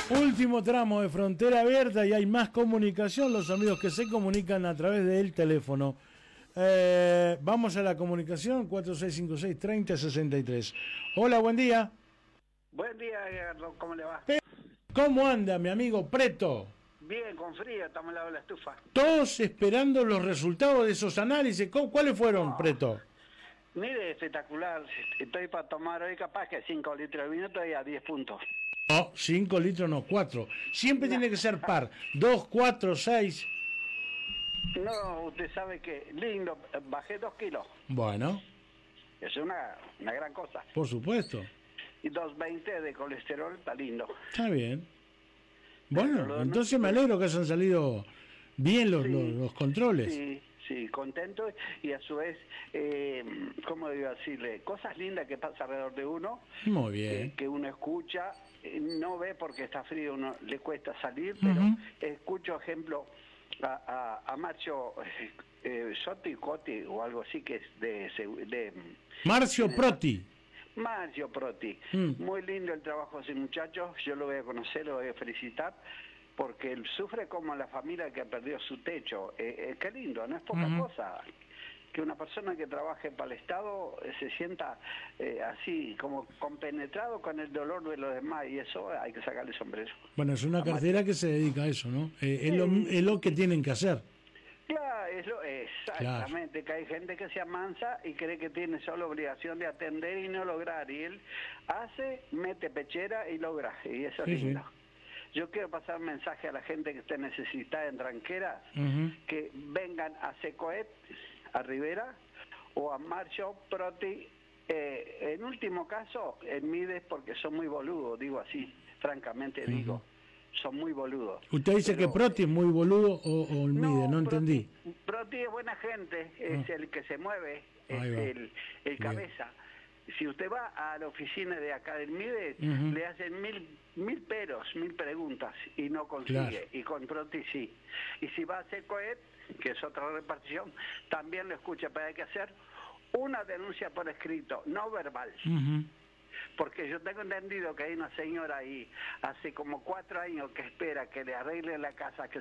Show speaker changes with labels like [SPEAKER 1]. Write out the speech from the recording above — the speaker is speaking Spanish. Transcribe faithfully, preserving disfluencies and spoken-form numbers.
[SPEAKER 1] Último tramo de frontera abierta y hay más comunicación. Los amigos que se comunican a través del teléfono. Eh, vamos a la comunicación cuatro seis cinco seis, treinta sesenta y tres. Hola, buen día.
[SPEAKER 2] Buen día, Edgardo, ¿cómo le va?
[SPEAKER 1] ¿Cómo anda, mi amigo Preto?
[SPEAKER 2] Bien, con frío, estamos al lado de la estufa.
[SPEAKER 1] Todos esperando los resultados de esos análisis. ¿Cuáles fueron,
[SPEAKER 2] Oh,
[SPEAKER 1] Preto?
[SPEAKER 2] Mire, espectacular. Estoy para tomar hoy capaz que cinco litros de vino, estoy a diez puntos.
[SPEAKER 1] No, cinco litros no, cuatro. Siempre
[SPEAKER 2] No.
[SPEAKER 1] tiene que ser par. dos, cuatro, seis.
[SPEAKER 2] No, usted sabe que lindo, bajé dos kilos.
[SPEAKER 1] Bueno.
[SPEAKER 2] Es una, una gran cosa.
[SPEAKER 1] Por supuesto.
[SPEAKER 2] Y dos veinte de colesterol, está lindo.
[SPEAKER 1] Está bien. Bueno,
[SPEAKER 2] Pero
[SPEAKER 1] entonces
[SPEAKER 2] no,
[SPEAKER 1] me alegro que hayan salido bien los,
[SPEAKER 2] sí,
[SPEAKER 1] los, los controles.
[SPEAKER 2] Sí, sí, contento y a su vez, eh, ¿cómo digo decirle? Cosas lindas que pasan alrededor de uno.
[SPEAKER 1] Muy bien.
[SPEAKER 2] Que, que uno escucha, eh, no ve porque está frío, uno le cuesta salir, pero
[SPEAKER 1] Uh-huh.
[SPEAKER 2] escucho, ejemplo, a, a, a Marcio eh, eh, Sotti Cotti o algo así que es de... de
[SPEAKER 1] Marcio
[SPEAKER 2] de,
[SPEAKER 1] Proti.
[SPEAKER 2] Marcio Proti.
[SPEAKER 1] Mm.
[SPEAKER 2] Muy lindo el trabajo de ese muchacho, yo lo voy a conocer, lo voy a felicitar, porque él sufre como la familia que perdió su techo. Eh, eh, qué lindo, no es poca
[SPEAKER 1] Uh-huh.
[SPEAKER 2] cosa que una persona que trabaje para el Estado eh, se sienta eh, así, como compenetrado con el dolor de los demás, y eso hay que sacarle el sombrero.
[SPEAKER 1] Bueno, es una
[SPEAKER 2] A
[SPEAKER 1] cartera
[SPEAKER 2] Marcio.
[SPEAKER 1] que se dedica a eso, ¿no? Eh, es, lo,
[SPEAKER 2] Sí.
[SPEAKER 1] es lo que tienen que hacer.
[SPEAKER 2] Claro, es lo, exactamente, que hay gente que se amansa y cree que tiene solo obligación de atender y no lograr, y él hace, mete pechera y logra, y eso es
[SPEAKER 1] Sí, sí.
[SPEAKER 2] lindo. Yo quiero pasar un mensaje a la gente que esté necesitada en tranqueras,
[SPEAKER 1] Uh-huh.
[SPEAKER 2] que vengan a Secoet, a Rivera, o a Marcio Proti. Eh, en último caso, en Mides, porque son muy boludos, digo así, francamente
[SPEAKER 1] Uh-huh.
[SPEAKER 2] digo, son muy boludos.
[SPEAKER 1] Usted dice
[SPEAKER 2] Pero,
[SPEAKER 1] que Proti es muy boludo o, o el Mide, no entendí.
[SPEAKER 2] Proti, Proti es buena gente, es
[SPEAKER 1] Ah.
[SPEAKER 2] el que se mueve,
[SPEAKER 1] Ahí
[SPEAKER 2] es
[SPEAKER 1] va.
[SPEAKER 2] el, el
[SPEAKER 1] Bien.
[SPEAKER 2] cabeza. Si usted va a la oficina de acá del Mide,
[SPEAKER 1] Ujú.
[SPEAKER 2] le hacen mil mil peros, mil preguntas y no consigue.
[SPEAKER 1] Claro.
[SPEAKER 2] Y con Proti sí. Y si va a Secoet, que es otra repartición, también lo escucha, pero hay que hacer una denuncia por escrito, no verbal.
[SPEAKER 1] Uh-huh.
[SPEAKER 2] Porque yo tengo entendido que hay una señora ahí hace como cuatro años que espera que le arreglen la casa, que